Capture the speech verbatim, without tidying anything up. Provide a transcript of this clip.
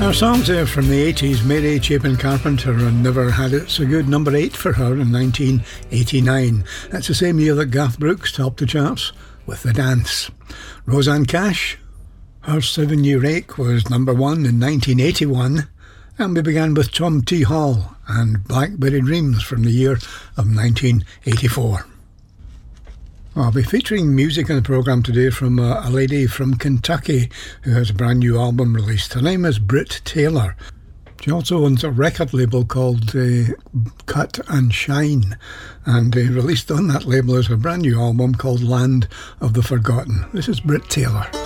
Our songs there from the eighties, Mary Chapin Carpenter and Never Had It So Good, number eight for her in nineteen eighty-nine. That's the same year that Garth Brooks topped the charts with The Dance. Rosanne Cash, her Seven Year Ache was number one in nineteen eighty-one, and we began with Tom T. Hall and Blackberry Dreams from the year of nineteen eighty-four. I'll be featuring music in the programme today from a, a lady from Kentucky who has a brand new album released. Her name is Britt Taylor. She also owns a record label called uh, Cut and Shine, and uh, released on that label is a brand new album called Land of the Forgotten. This is Britt Taylor.